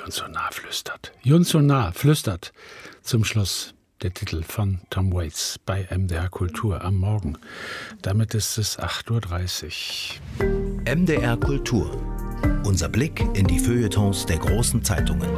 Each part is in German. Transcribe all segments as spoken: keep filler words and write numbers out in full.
und so nah flüstert. Jund so nah flüstert. Zum Schluss der Titel von Tom Waits bei M D R Kultur am Morgen. Damit ist es acht Uhr dreißig. M D R Kultur. Unser Blick in die Feuilletons der großen Zeitungen.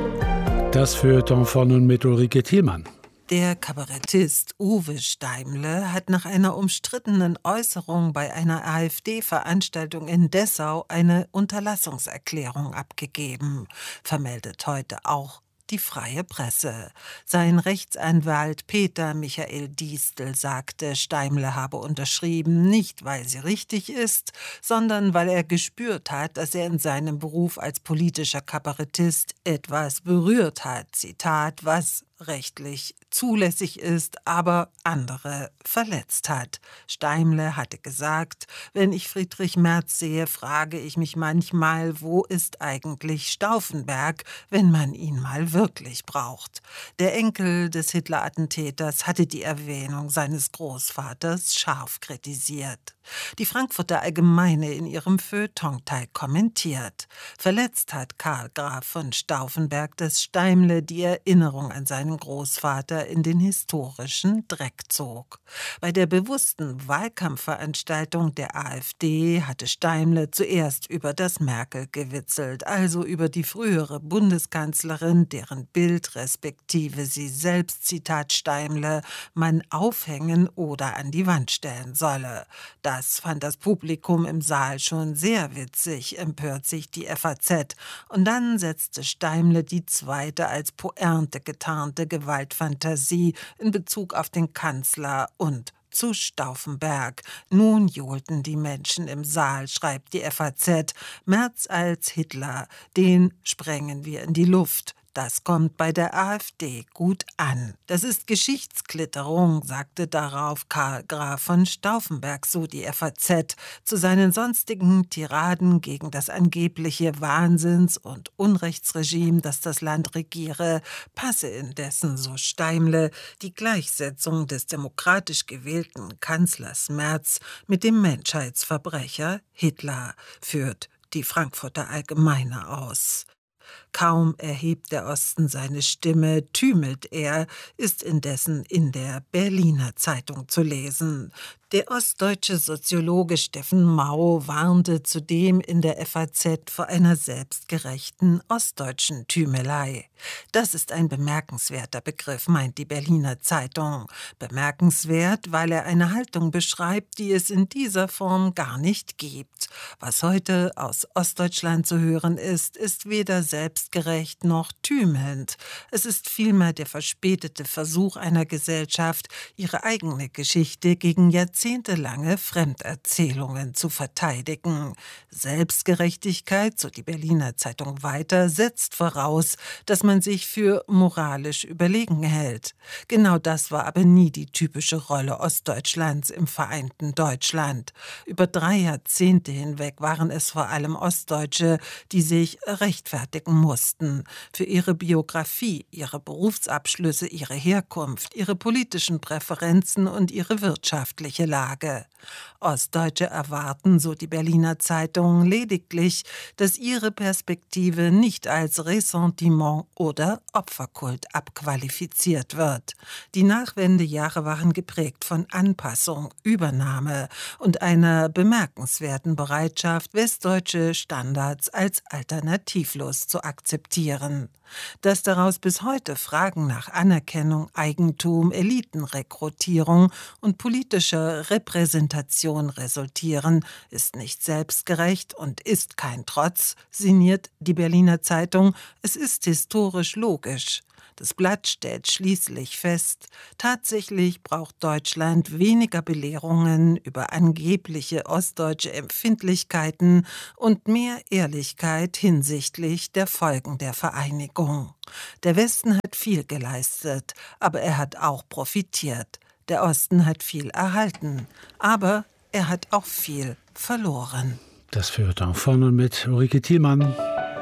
Das Feuilleton von und mit Ulrike Thielmann. Der Kabarettist Uwe Steimle hat nach einer umstrittenen Äußerung bei einer AfD-Veranstaltung in Dessau eine Unterlassungserklärung abgegeben, vermeldet heute auch die Freie Presse. Sein Rechtsanwalt Peter Michael Diestel sagte, Steimle habe unterschrieben, nicht weil sie richtig ist, sondern weil er gespürt hat, dass er in seinem Beruf als politischer Kabarettist etwas berührt hat. Zitat, was rechtlich zulässig ist, aber andere verletzt hat. Steimle hatte gesagt, wenn ich Friedrich Merz sehe, frage ich mich manchmal, wo ist eigentlich Stauffenberg, wenn man ihn mal wirklich braucht. Der Enkel des Hitler-Attentäters hatte die Erwähnung seines Großvaters scharf kritisiert. Die Frankfurter Allgemeine in ihrem Feuilletonteil kommentiert. Verletzt hat Karl Graf von Stauffenberg, dass Steimle die Erinnerung an seinen Großvater in den historischen Dreck zog. Bei der bewussten Wahlkampfveranstaltung der AfD hatte Steimle zuerst über das Merkel gewitzelt, also über die frühere Bundeskanzlerin, deren Bild respektive sie selbst, Zitat Steimle, man aufhängen oder an die Wand stellen solle. Das fand das Publikum im Saal schon sehr witzig, empört sich die F A Z. Und dann setzte Steimle die zweite als Pointe getarnte Gewaltfantasie in Bezug auf den Kanzler und zu Stauffenberg. Nun johlten die Menschen im Saal, schreibt die F A Z. Merz als Hitler, den sprengen wir in die Luft. Das kommt bei der AfD gut an. Das ist Geschichtsklitterung, sagte darauf Karl Graf von Stauffenberg, so die F A Z. Zu seinen sonstigen Tiraden gegen das angebliche Wahnsinns- und Unrechtsregime, das das Land regiere, passe indessen, so Steimle, die Gleichsetzung des demokratisch gewählten Kanzlers Merz mit dem Menschheitsverbrecher Hitler, führt die Frankfurter Allgemeine aus. Kaum erhebt der Osten seine Stimme, tümelt er, ist indessen in der Berliner Zeitung zu lesen. Der ostdeutsche Soziologe Steffen Mau warnte zudem in der F A Z vor einer selbstgerechten ostdeutschen Tümelei. Das ist ein bemerkenswerter Begriff, meint die Berliner Zeitung. Bemerkenswert, weil er eine Haltung beschreibt, die es in dieser Form gar nicht gibt. Was heute aus Ostdeutschland zu hören ist, ist weder selbstgerecht noch tümelnd. Es ist vielmehr der verspätete Versuch einer Gesellschaft, ihre eigene Geschichte gegen Jahrzehnte jahrzehntelange Fremderzählungen zu verteidigen. Selbstgerechtigkeit, so die Berliner Zeitung weiter, setzt voraus, dass man sich für moralisch überlegen hält. Genau das war aber nie die typische Rolle Ostdeutschlands im vereinten Deutschland. Über drei Jahrzehnte hinweg waren es vor allem Ostdeutsche, die sich rechtfertigen mussten für ihre Biografie, ihre Berufsabschlüsse, ihre Herkunft, ihre politischen Präferenzen und ihre wirtschaftliche Lage. Ostdeutsche erwarten, so die Berliner Zeitung, lediglich, dass ihre Perspektive nicht als Ressentiment oder Opferkult abqualifiziert wird. Die Nachwendejahre waren geprägt von Anpassung, Übernahme und einer bemerkenswerten Bereitschaft, westdeutsche Standards als alternativlos zu akzeptieren. Dass daraus bis heute Fragen nach Anerkennung, Eigentum, Elitenrekrutierung und politischer Repräsentation resultieren, ist nicht selbstgerecht und ist kein Trotz, sinniert die Berliner Zeitung. Es ist historisch logisch. Das Blatt stellt schließlich fest, tatsächlich braucht Deutschland weniger Belehrungen über angebliche ostdeutsche Empfindlichkeiten und mehr Ehrlichkeit hinsichtlich der Folgen der Vereinigung. Der Westen hat viel geleistet, aber er hat auch profitiert. Der Osten hat viel erhalten, aber er hat auch viel verloren. Das Feuilleton von und mit Ulrike Thielmann.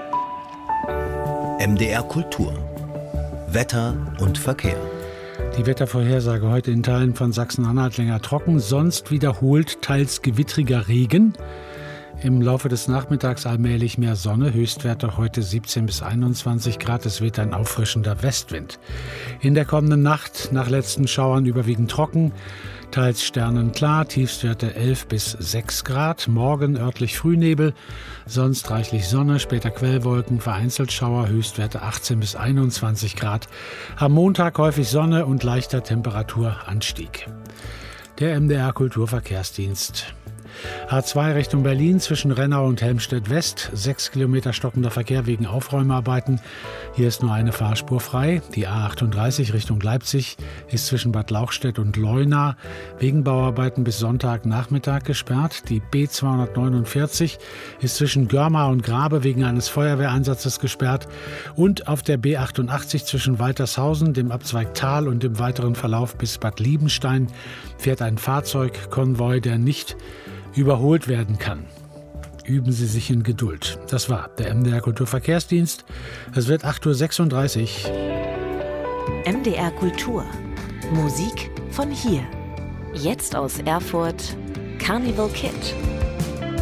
M D R Kultur. Wetter und Verkehr. Die Wettervorhersage heute in Teilen von Sachsen-Anhalt länger trocken, sonst wiederholt teils gewittriger Regen. Im Laufe des Nachmittags allmählich mehr Sonne, Höchstwerte heute siebzehn bis einundzwanzig Grad, es weht ein auffrischender Westwind. In der kommenden Nacht nach letzten Schauern überwiegend trocken, teils sternenklar, Tiefstwerte elf bis sechs Grad, morgen örtlich Frühnebel, sonst reichlich Sonne, später Quellwolken, vereinzelt Schauer, Höchstwerte achtzehn bis einundzwanzig Grad. Am Montag häufig Sonne und leichter Temperaturanstieg. Der M D R Kulturverkehrsdienst. A zwei Richtung Berlin zwischen Rennau und Helmstedt West. Sechs Kilometer stockender Verkehr wegen Aufräumarbeiten. Hier ist nur eine Fahrspur frei. Die A achtunddreißig Richtung Leipzig ist zwischen Bad Lauchstädt und Leuna wegen Bauarbeiten bis Sonntagnachmittag gesperrt. Die B zweihundertneunundvierzig ist zwischen Görma und Grabe wegen eines Feuerwehreinsatzes gesperrt. Und auf der B achtundachtzig zwischen Waltershausen, dem Abzweig Thal und dem weiteren Verlauf bis Bad Liebenstein fährt ein Fahrzeugkonvoi, der nicht überholt werden kann. Üben Sie sich in Geduld. Das war der M D R Kulturverkehrsdienst. Es wird acht Uhr sechsunddreißig. M D R Kultur. Musik von hier. Jetzt aus Erfurt. Carnival Kid.